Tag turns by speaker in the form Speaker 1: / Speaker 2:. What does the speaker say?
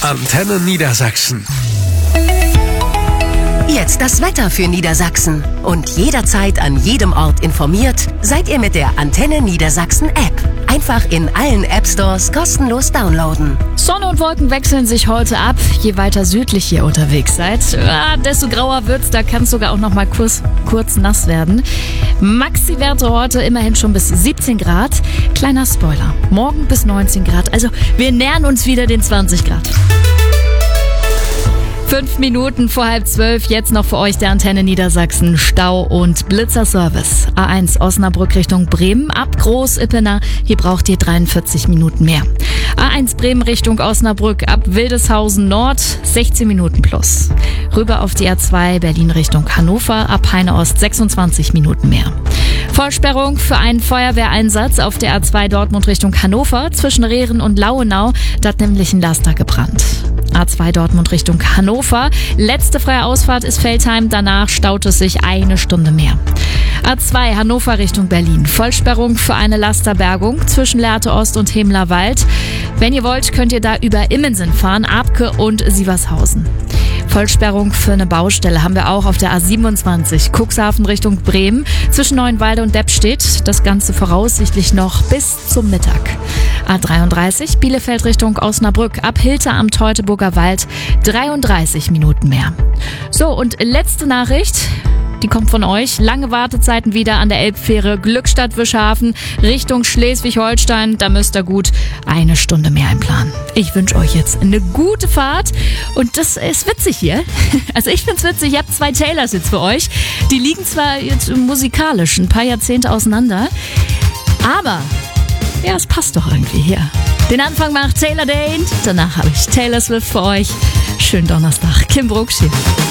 Speaker 1: Antenne Niedersachsen.
Speaker 2: Jetzt das Wetter für Niedersachsen. Und jederzeit an jedem Ort informiert seid ihr mit der Antenne Niedersachsen App. Einfach in allen App-Stores kostenlos downloaden.
Speaker 3: Sonne und Wolken wechseln sich heute ab. Je weiter südlich ihr unterwegs seid, desto grauer wird's. Da kann es sogar auch noch mal kurz nass werden. Maxi-Werte heute immerhin schon bis 17 Grad. Kleiner Spoiler, morgen bis 19 Grad. Also wir nähern uns wieder den 20 Grad. 5 Minuten vor 11:30, jetzt noch für euch der Antenne Niedersachsen Stau- und Blitzerservice. A1 Osnabrück Richtung Bremen ab Groß-Ippener, hier braucht ihr 43 Minuten mehr. A1 Bremen Richtung Osnabrück ab Wildeshausen Nord 16 Minuten plus. Rüber auf die A2 Berlin Richtung Hannover ab Heine Ost 26 Minuten mehr. Vollsperrung für einen Feuerwehreinsatz auf der A2 Dortmund Richtung Hannover zwischen Rehren und Lauenau, da hat nämlich ein Laster gebrannt. A2 Dortmund Richtung Hannover. Letzte freie Ausfahrt ist Veltheim, danach staut es sich eine Stunde mehr. A2 Hannover Richtung Berlin. Vollsperrung für eine Lasterbergung zwischen Lehrte Ost und Hemlerwald. Wenn ihr wollt, könnt ihr da über Immensen fahren, Abke und Sievershausen. Vollsperrung für eine Baustelle haben wir auch auf der A27 Cuxhaven Richtung Bremen zwischen Neuenwalde und Deppstedt. Das Ganze voraussichtlich noch bis zum Mittag. A33 Bielefeld Richtung Osnabrück ab Hilter am Teutoburger Wald 33 Minuten mehr. So, und letzte Nachricht. Die kommt von euch. Lange Wartezeiten wieder an der Elbfähre Glückstadt-Wischhafen Richtung Schleswig-Holstein. Da müsst ihr gut eine Stunde mehr einplanen. Ich wünsche euch jetzt eine gute Fahrt. Und das ist witzig hier. Also ich find's witzig. Ich habe 2 Taylors jetzt für euch. Die liegen zwar jetzt musikalisch ein paar Jahrzehnte auseinander, aber ja, es passt doch irgendwie hier. Den Anfang macht Taylor Dane. Danach habe ich Taylor Swift für euch. Schönen Donnerstag. Kim Brooks hier.